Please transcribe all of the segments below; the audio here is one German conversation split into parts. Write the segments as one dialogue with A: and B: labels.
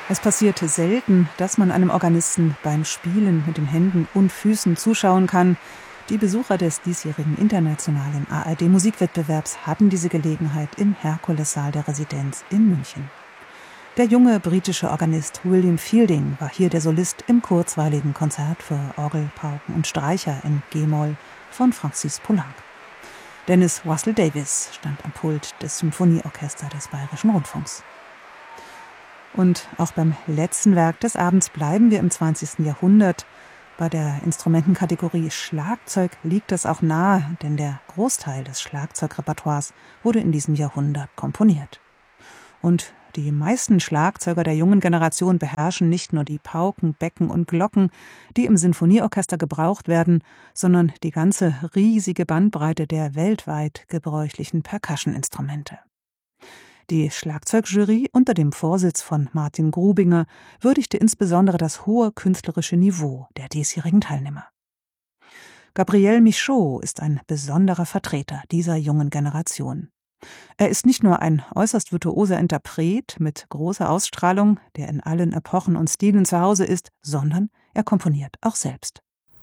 A: Es passierte selten, dass man einem Organisten beim Spielen mit den Händen und Füßen zuschauen kann. Die Besucher des diesjährigen internationalen ARD-Musikwettbewerbs hatten diese Gelegenheit im Herkulessaal der Residenz in München. Der junge britische Organist William Fielding war hier der Solist im kurzweiligen Konzert für Orgel, Pauken und Streicher in G-Moll von Francis Poulenc. Dennis Russell Davies stand am Pult des Symphonieorchesters des Bayerischen Rundfunks. Und auch beim letzten Werk des Abends bleiben wir im 20. Jahrhundert. Bei der Instrumentenkategorie Schlagzeug liegt das auch nahe, denn der Großteil des Schlagzeugrepertoires wurde in diesem Jahrhundert komponiert. Und die meisten Schlagzeuger der jungen Generation beherrschen nicht nur die Pauken, Becken und Glocken, die im Sinfonieorchester gebraucht werden, sondern die ganze riesige Bandbreite der weltweit gebräuchlichen Percussion-Instrumente. Die Schlagzeugjury unter dem Vorsitz von Martin Grubinger würdigte insbesondere das hohe künstlerische Niveau der diesjährigen Teilnehmer. Gabriel Michaud ist ein besonderer Vertreter dieser jungen Generation. Er ist nicht nur ein äußerst virtuoser Interpret mit großer Ausstrahlung, der in allen Epochen und Stilen zu Hause ist, sondern er komponiert auch selbst.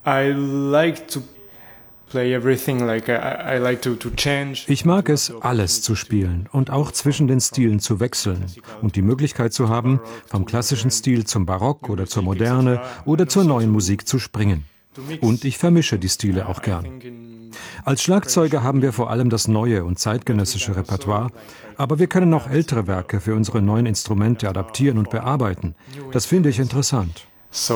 B: Ich mag es, alles zu spielen und auch zwischen den Stilen zu wechseln und die Möglichkeit zu haben, vom klassischen Stil zum Barock oder zur Moderne oder zur neuen Musik zu springen. Und ich vermische die Stile auch gern. Als Schlagzeuger haben wir vor allem das neue und zeitgenössische Repertoire, aber wir können auch ältere Werke für unsere neuen Instrumente adaptieren und bearbeiten. Das finde ich interessant.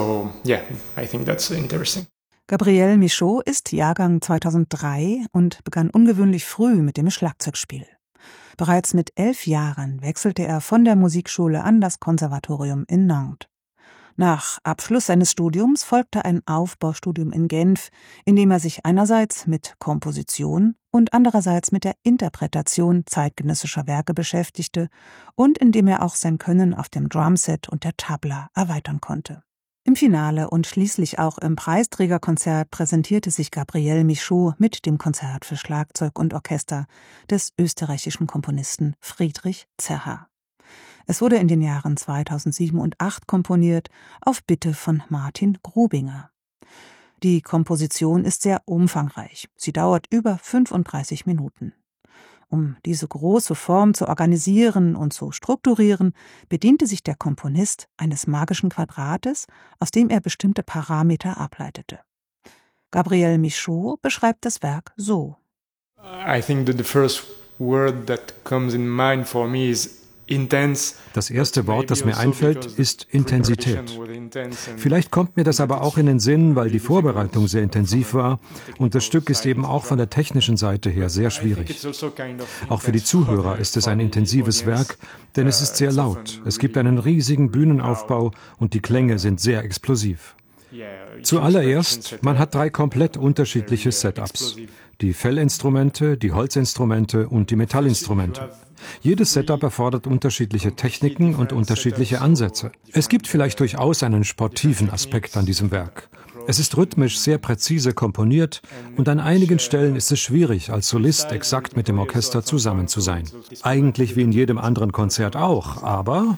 A: Gabriel Michaud ist Jahrgang 2003 und begann ungewöhnlich früh mit dem Schlagzeugspiel. Bereits mit 11 Jahren wechselte er von der Musikschule an das Konservatorium in Nantes. Nach Abschluss seines Studiums folgte ein Aufbaustudium in Genf, in dem er sich einerseits mit Komposition und andererseits mit der Interpretation zeitgenössischer Werke beschäftigte und in dem er auch sein Können auf dem Drumset und der Tabla erweitern konnte. Im Finale und schließlich auch im Preisträgerkonzert präsentierte sich Gabriel Michaud mit dem Konzert für Schlagzeug und Orchester des österreichischen Komponisten Friedrich Zerha. Es wurde in den Jahren 2007 und 2008 komponiert, auf Bitte von Martin Grubinger. Die Komposition ist sehr umfangreich. Sie dauert über 35 Minuten. Um diese große Form zu organisieren und zu strukturieren, bediente sich der Komponist eines magischen Quadrates, aus dem er bestimmte Parameter ableitete. Gabriel Michaud beschreibt das Werk so.
C: I think that the first word that comes in mind for me is intense.
B: Das erste Wort, das mir einfällt, ist Intensität. Vielleicht kommt mir das aber auch in den Sinn, weil die Vorbereitung sehr intensiv war und das Stück ist eben auch von der technischen Seite her sehr schwierig. Auch für die Zuhörer ist es ein intensives Werk, denn es ist sehr laut. Es gibt einen riesigen Bühnenaufbau und die Klänge sind sehr explosiv. Zuallererst, man hat 3 komplett unterschiedliche Setups. Die Fellinstrumente, die Holzinstrumente und die Metallinstrumente. Jedes Setup erfordert unterschiedliche Techniken und unterschiedliche Ansätze. Es gibt vielleicht durchaus einen sportiven Aspekt an diesem Werk. Es ist rhythmisch sehr präzise komponiert und an einigen Stellen ist es schwierig, als Solist exakt mit dem Orchester zusammen zu sein. Eigentlich wie in jedem anderen Konzert auch, aber...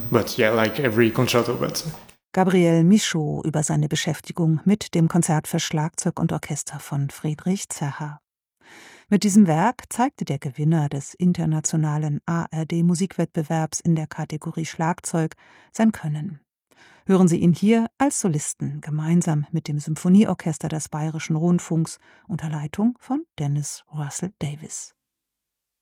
A: Gabriel Michaud über seine Beschäftigung mit dem Konzert für Schlagzeug und Orchester von Friedrich Zerha. Mit diesem Werk zeigte der Gewinner des internationalen ARD-Musikwettbewerbs in der Kategorie Schlagzeug sein Können. Hören Sie ihn hier als Solisten gemeinsam mit dem Symphonieorchester des Bayerischen Rundfunks unter Leitung von Dennis Russell Davies.